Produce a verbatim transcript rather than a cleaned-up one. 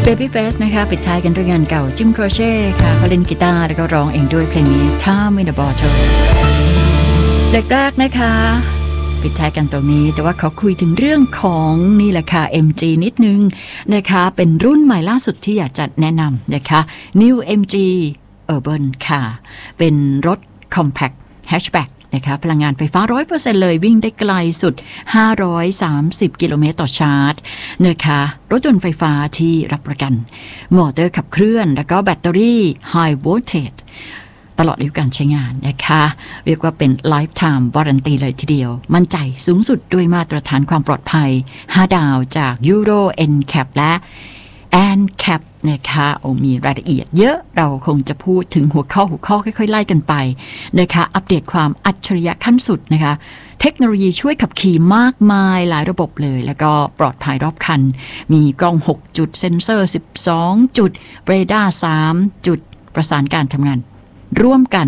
Babyface นะคะปิดท้ายกันด้วยงานเก่าจิมครอเช่ค่ะเขาเล่นกีตาร์แล้วก็ร้องเองด้วยเพลงนี้ Time in the Bottle แรกๆนะคะปิดท้ายกันตรงนี้แต่ว่าเขาคุยถึงเรื่องของนี่แหละค่ะ เอ็ม จี นิดนึงนะคะเป็นรุ่นใหม่ล่าสุดที่อยากจะแนะนำนะคะ New เอ็ม จี Urban ค่ะเป็นรถ Compact Hatchback นะคะพลังงานไฟฟ้า ร้อยเปอร์เซ็นต์ เลยวิ่งได้ไกลสุดห้าร้อยสามสิบกิโลเมตรต่อชาร์จนะคะรถยนต์ไฟฟ้าที่รับประกันมอเตอร์ขับเคลื่อนแล้วก็แบตเตอรี่ High Voltageตลอดอายุการใช้งานนะคะเรียกว่าเป็น Lifetime Warranty เลยทีเดียวมั่นใจสูงสุดด้วยมาตรฐานความปลอดภัยห้าดาวจาก Euro เอ็น แคป และ แอน แคป นะคะโอ้มีรายละเอียดเยอะเราคงจะพูดถึงหัวข้อหัวข้อค่อยๆไล่กันไปนะคะอัปเดตความอัจฉริยะขั้นสุดนะคะเทคโนโลยีช่วยขับขี่มากมายหลายระบบเลยแล้วก็ปลอดภัยรอบคันมีกล้องหกจุดเซ็นเซอร์สิบสองจุดเรดาร์สามจุดประสานการทำงานร่วมกัน